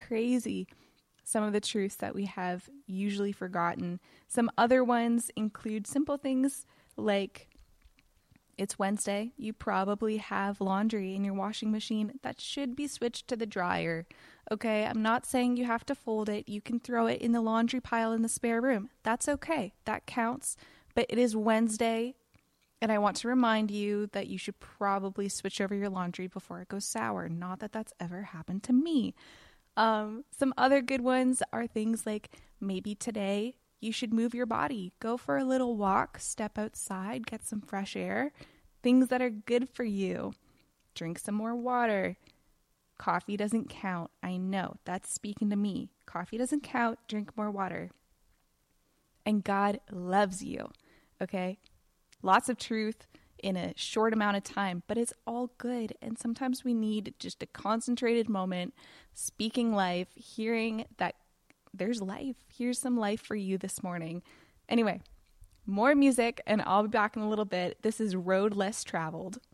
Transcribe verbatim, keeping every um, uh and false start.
crazy some of the truths that we have usually forgotten. Some other ones include simple things like it's Wednesday. You probably have laundry in your washing machine that should be switched to the dryer. Okay, I'm not saying you have to fold it. You can throw it in the laundry pile in the spare room. That's okay. That counts. But it is Wednesday, and I want to remind you that you should probably switch over your laundry before it goes sour. Not that that's ever happened to me. Um, some other good ones are things like maybe today you should move your body. Go for a little walk, step outside, get some fresh air. Things that are good for you. Drink some more water. Coffee doesn't count. I know, that's speaking to me. Coffee doesn't count. Drink more water. And God loves you, okay? Lots of truth in a short amount of time, but it's all good. And sometimes we need just a concentrated moment, speaking life, hearing that there's life. Here's some life for you this morning. Anyway, more music, and I'll be back in a little bit. This is Road Less Traveled.